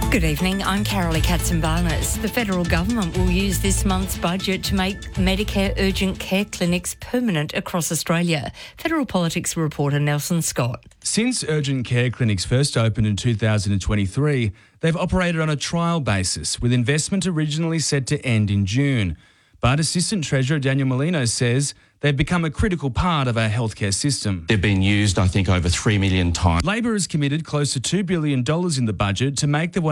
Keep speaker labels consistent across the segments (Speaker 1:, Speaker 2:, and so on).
Speaker 1: Good evening, I'm Carolee Katzenbarnes. The federal government will use this month's budget to make Medicare urgent care clinics permanent across Australia. Federal Politics reporter Nelson Scott.
Speaker 2: Since urgent care clinics first opened in 2023, they've operated on a trial basis, with investment originally set to end in June. But Assistant Treasurer Daniel Molino says they've become a critical part of our healthcare system.
Speaker 3: They've been used, I think, over 3 million times.
Speaker 2: Labor has committed close to $2 billion in the budget to make the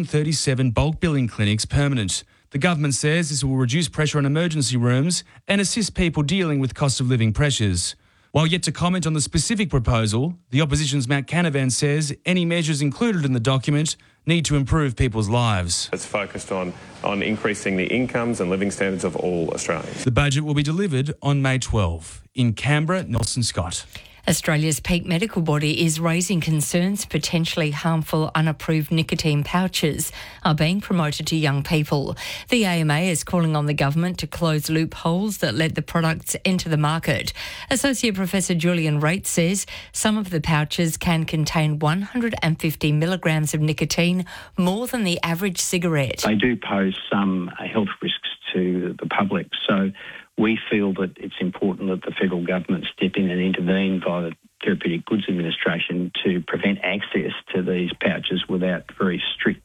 Speaker 2: 137 bulk billing clinics permanent. The government says this will reduce pressure on emergency rooms and assist people dealing with cost of living pressures. While yet to comment on the specific proposal, the opposition's Matt Canavan says any measures included in the document need to improve people's lives.
Speaker 4: It's focused on increasing the incomes and living standards of all Australians.
Speaker 2: The budget will be delivered on May 12. In Canberra, Nelson Scott.
Speaker 1: Australia's peak medical body is raising concerns potentially harmful unapproved nicotine pouches are being promoted to young people. The AMA is calling on the government to close loopholes that let the products enter the market. Associate Professor Julian Raitt says some of the pouches can contain 150 milligrams of nicotine, more than the average cigarette.
Speaker 5: They do pose some health risks to the public, so we feel that it's important that the federal government step in and intervene via the Therapeutic Goods Administration to prevent access to these pouches without very strict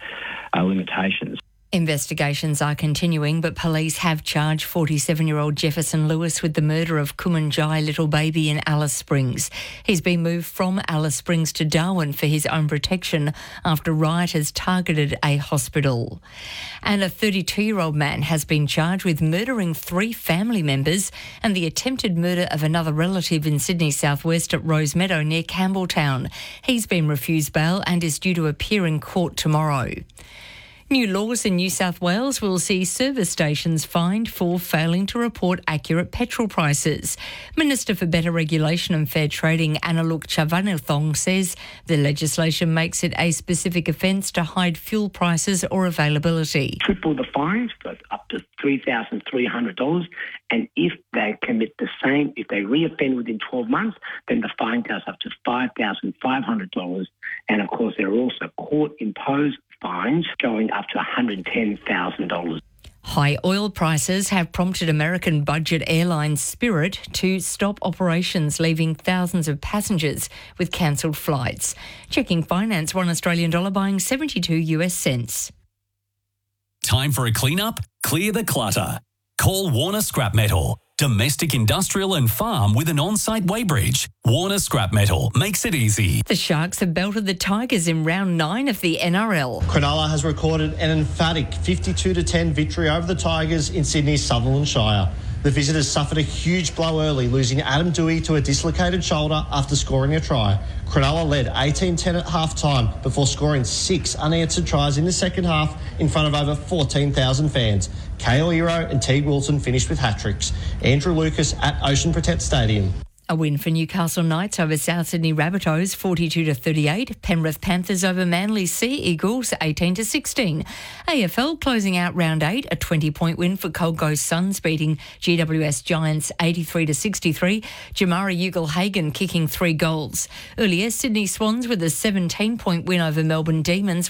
Speaker 5: limitations.
Speaker 1: Investigations are continuing, but police have charged 47-year-old Jefferson Lewis with the murder of Kumanjai little baby in Alice Springs. He's been moved from Alice Springs to Darwin for his own protection after rioters targeted a hospital. And a 32-year-old man has been charged with murdering 3 family members and the attempted murder of another relative in Sydney southwest at Rosemeadow near Campbelltown. He's been refused bail and is due to appear in court tomorrow. New laws in New South Wales will see service stations fined for failing to report accurate petrol prices. Minister for Better Regulation and Fair Trading, Annaluk Chavanilthong, says the legislation makes it a specific offence to hide fuel prices or availability.
Speaker 6: Triple the fines, so up to $3,300. And if they commit the same, if they reoffend within 12 months, then the fine goes up to $5,500. And of course, there are also court-imposed fines going up to $110,000.
Speaker 1: High oil prices have prompted American budget airline Spirit to stop operations, leaving thousands of passengers with cancelled flights. Checking finance, $1 Australian dollar buying 72 US cents.
Speaker 7: Time for a clean-up? Clear the clutter. Call Warner Scrap Metal. Domestic, industrial and farm with an on-site weighbridge. Warner Scrap Metal makes it easy.
Speaker 1: The Sharks have belted the Tigers in round 9 of the NRL.
Speaker 8: Cronulla has recorded an emphatic 52-10 victory over the Tigers in Sydney's Sutherland Shire. The visitors suffered a huge blow early, losing Adam Dewey to a dislocated shoulder after scoring a try. Cronulla led 18-10 at half-time before scoring 6 unanswered tries in the second half in front of over 14,000 fans. Kale Iro and Teague Wilson finished with hat-tricks. Andrew Lucas at Ocean Protect Stadium.
Speaker 1: A win for Newcastle Knights over South Sydney Rabbitohs 42-38. Penrith Panthers over Manly Sea Eagles 18-16. AFL closing out round 8, a 20-point win for Gold Coast Suns beating GWS Giants 83-63. Jamari Ugle-Hagan kicking 3 goals. Earlier, Sydney Swans with a 17-point win over Melbourne Demons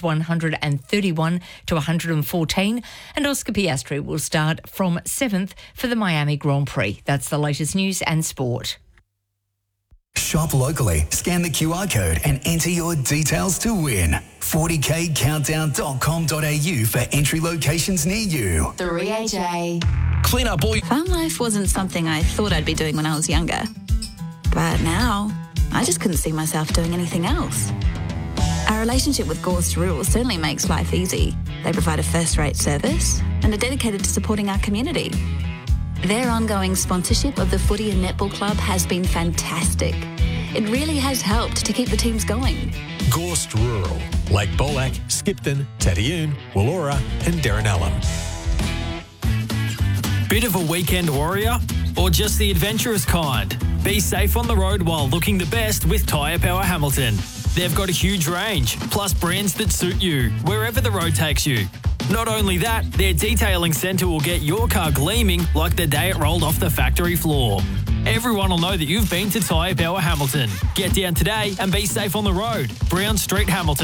Speaker 1: 131-114. And Oscar Piastri will start from 7th for the Miami Grand Prix. That's the latest news and sport.
Speaker 9: Shop locally, scan the QR code and enter your details to win. 40kcountdown.com.au for entry locations near you.
Speaker 10: 3AJ.
Speaker 7: Clean up, boy.
Speaker 10: Farm life wasn't something I thought I'd be doing when I was younger. But now, I just couldn't see myself doing anything else. Our relationship with Gorst Rural certainly makes life easy. They provide a first-rate service and are dedicated to supporting our community. Their ongoing sponsorship of the Footy and Netball Club has been fantastic. It really has helped to keep the teams going.
Speaker 11: Gorst Rural, Lake Bolac, Skipton, Tadioon, Wollora and Derrinallum.
Speaker 12: Bit of a weekend warrior? Or just the adventurous kind? Be safe on the road while looking the best with Tyre Power Hamilton. They've got a huge range, plus brands that suit you, wherever the road takes you. Not only that, their detailing centre will get your car gleaming like the day it rolled off the factory floor. Everyone will know that you've been to Tyre Power Hamilton. Get down today and be safe on the road. Brown Street, Hamilton.